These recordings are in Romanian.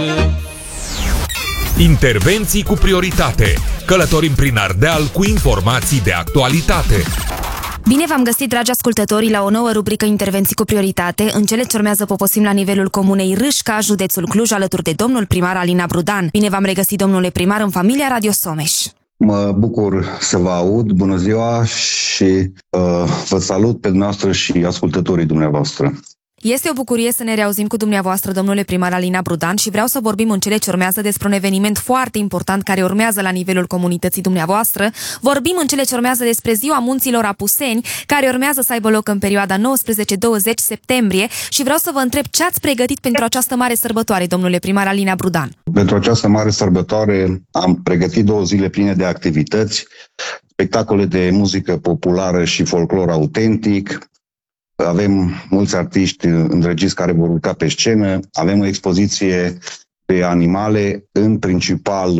Intervenții cu prioritate. Călătorim prin Ardeal cu informații de actualitate. Bine v-am găsit, dragi ascultători, la o nouă rubrică Intervenții cu prioritate. În cele ce urmează poposim la nivelul comunei Râșca, județul Cluj, alături de domnul primar Alina Brudan. Bine v-am regăsit, domnule primar, în familia Radio Someș. Mă bucur să vă aud, bună ziua și vă salut pe dumneavoastră și ascultătorii dumneavoastră. Este o bucurie să ne reauzim cu dumneavoastră, domnule primar Alina Brudan, și vreau să vorbim în cele ce urmează despre un eveniment foarte important care urmează la nivelul comunității dumneavoastră. Vorbim în cele ce urmează despre Ziua Munților Apuseni, care urmează să aibă loc în perioada 19-20 septembrie și vreau să vă întreb ce ați pregătit pentru această mare sărbătoare, domnule primar Alina Brudan. Pentru această mare sărbătoare am pregătit 2 zile pline de activități, spectacole de muzică populară și folclor autentic. Avem mulți artiști îndrăgiți care vor urca pe scenă, avem o expoziție de animale, în principal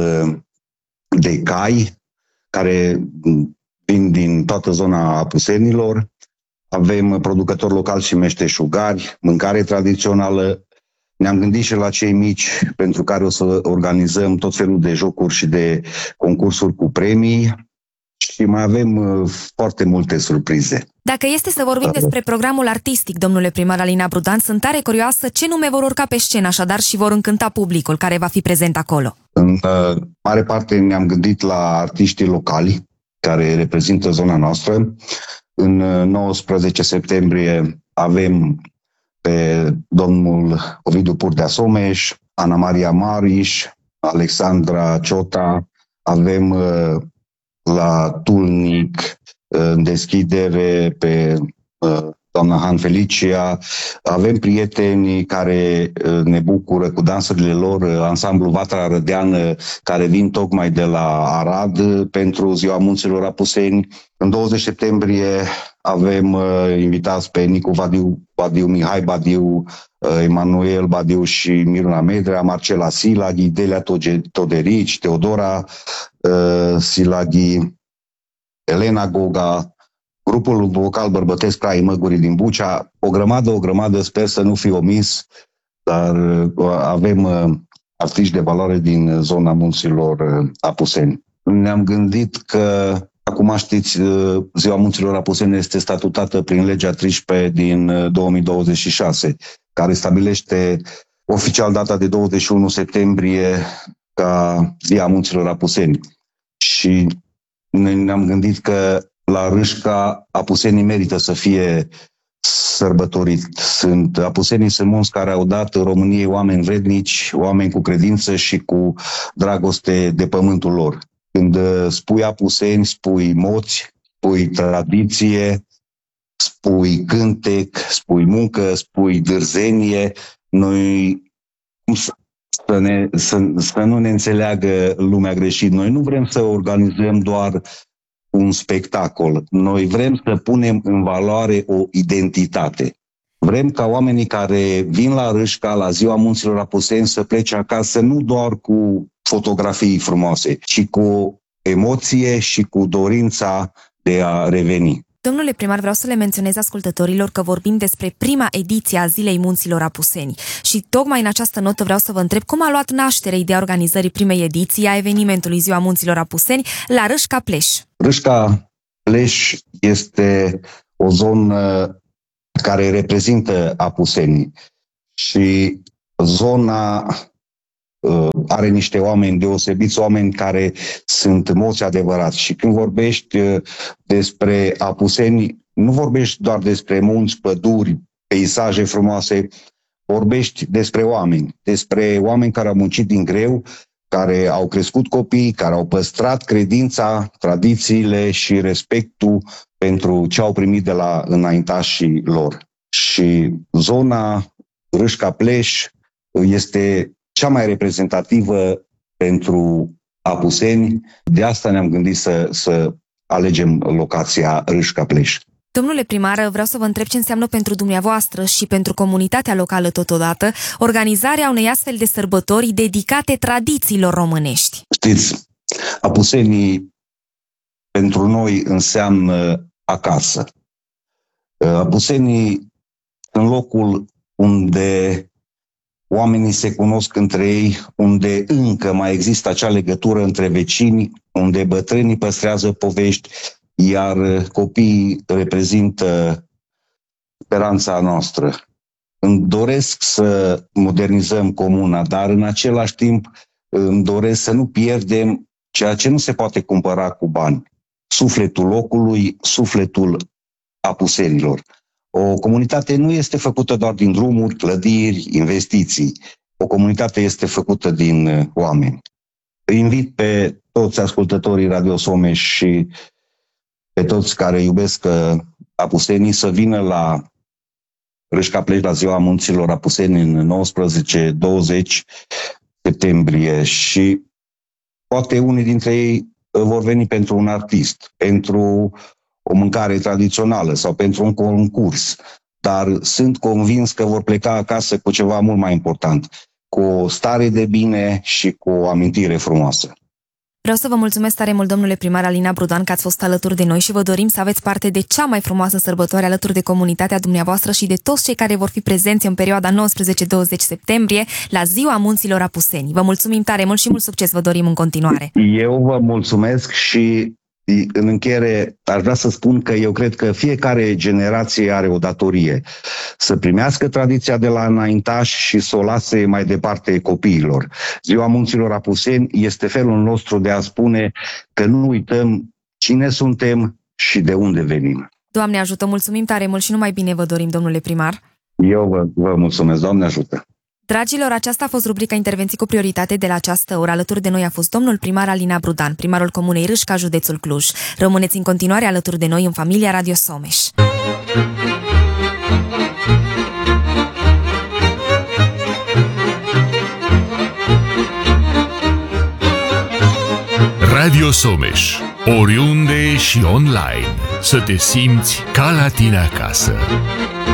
de cai, care vin din toată zona Apusenilor. Avem producători locali și meșteșugari, mâncare tradițională. Ne-am gândit și la cei mici, pentru care o să organizăm tot felul de jocuri și de concursuri cu premii. Și mai avem foarte multe surprize. Dacă este să vorbim despre programul artistic, domnule primar Alina Brudan, sunt tare curioasă ce nume vor urca pe scenă, așadar, și vor încânta publicul care va fi prezent acolo. În mare parte ne-am gândit la artiștii locali care reprezintă zona noastră. În 19 septembrie avem pe domnul Ovidiu Purdea Someș, Ana Maria Mariș, Alexandra Ciota, avem la Tulnic în deschidere pe doamna Han Felicia. Avem prieteni care ne bucură cu dansurile lor, ansamblul Vatra Rădeană, care vin tocmai de la Arad pentru Ziua Munților Apuseni. În 20 septembrie avem invitați pe Nicu Badiu, Mihai Badiu, Emanuel Badiu și Miruna Medrea, Marcela Silaghi, Delia Toderici, Teodora Silaghi, Elena Goga, grupul vocal bărbătesc Crai Măgurii din Bucea, o grămadă, sper să nu fi omis, dar avem artiști de valoare din zona Munților Apuseni. Ne-am gândit că, acum știți, Ziua Munților Apuseni este statutată prin legea 13 din 2026, care stabilește oficial data de 21 septembrie ca Ziua Munților Apuseni. Și ne-am gândit că la Râșca apusenii merită să fie sărbătorit. Apusenii sunt munți care au dat României oameni vrednici, oameni cu credință și cu dragoste de pământul lor. Când spui apuseni, spui moți, spui tradiție, spui cântec, spui muncă, spui dârzenie. Noi, să nu ne înțeleagă lumea greșit, noi nu vrem să organizăm doar un spectacol. Noi vrem să punem în valoare o identitate. Vrem ca oamenii care vin la Râșca, la Ziua Munților Apuseni, să plece acasă nu doar cu fotografii frumoase, ci cu emoție și cu dorința de a reveni. Domnule primar, vreau să le menționez ascultătorilor că vorbim despre prima ediție a Zilei Munților Apuseni. Și tocmai în această notă vreau să vă întreb cum a luat naștere ideea organizării primei ediții a evenimentului Ziua Munților Apuseni la Râșca Pleș. Râșca Pleș este o zonă care reprezintă apusenii și zona are niște oameni deosebiți, oameni care sunt moți adevărați. Și când vorbești despre apuseni, nu vorbești doar despre munți, păduri, peisaje frumoase, vorbești despre oameni care au muncit din greu, care au crescut copii, care au păstrat credința, tradițiile și respectul pentru ce au primit de la înaintașii lor. Și zona Râșca Pleș este cea mai reprezentativă pentru apuseni. De asta ne-am gândit să alegem locația Râșca Pleș. Domnule primar, vreau să vă întreb ce înseamnă pentru dumneavoastră și pentru comunitatea locală totodată organizarea unei astfel de sărbători dedicate tradițiilor românești. Știți, apusenii pentru noi înseamnă acasă. Apusenii în locul unde oamenii se cunosc între ei, unde încă mai există acea legătură între vecini, unde bătrânii păstrează povești, iar copiii reprezintă speranța noastră. Îmi doresc să modernizăm comuna, dar în același timp îmi doresc să nu pierdem ceea ce nu se poate cumpăra cu bani. Sufletul locului, sufletul apusenilor. O comunitate nu este făcută doar din drumuri, clădiri, investiții. O comunitate este făcută din oameni. Îi invit pe toți ascultătorii Radio Someș și pe toți care iubesc apusenii să vină la Râșca Pleci la Ziua Munților Apuseni în 19-20 septembrie și poate unii dintre ei vor veni pentru un artist, pentru o mâncare tradițională sau pentru un concurs, dar sunt convins că vor pleca acasă cu ceva mult mai important, cu o stare de bine și cu o amintire frumoasă. Vreau să vă mulțumesc tare mult, domnule primar Alina Brudan, că ați fost alături de noi și vă dorim să aveți parte de cea mai frumoasă sărbătoare alături de comunitatea dumneavoastră și de toți cei care vor fi prezenți în perioada 19-20 septembrie la Ziua Munților Apuseni. Vă mulțumim tare mult și mult succes vă dorim în continuare. Eu vă mulțumesc și în încheiere aș vrea să spun că eu cred că fiecare generație are o datorie să primească tradiția de la înaintași și să o lase mai departe copiilor. Ziua Munților Apuseni este felul nostru de a spune că nu uităm cine suntem și de unde venim. Doamne ajută, mulțumim tare mult și numai bine vă dorim, domnule primar. Eu vă mulțumesc, Doamne ajută. Dragilor, aceasta a fost rubrica Intervenții cu prioritate de la această oră. Alături de noi a fost domnul primar Alina Brudan, primarul Comunei Râșca, județul Cluj. Rămâneți în continuare alături de noi în familia Radio Someș. Radio Someș, oriunde și online. Să te simți ca la tine acasă.